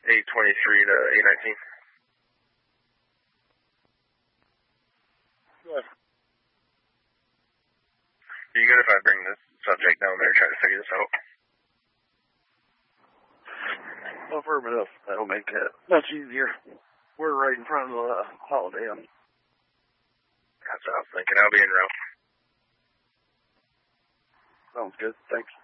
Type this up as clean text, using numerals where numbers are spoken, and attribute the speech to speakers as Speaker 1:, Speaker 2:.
Speaker 1: 8:23 to 8:19.
Speaker 2: Good.
Speaker 1: Are you good if I bring this subject down there and try to figure this out?
Speaker 2: Affirmative. That'll make it much easier. We're right in front of the Holiday Inn.
Speaker 1: That's what I was thinking. I'll be en route.
Speaker 2: Sounds good. Thanks.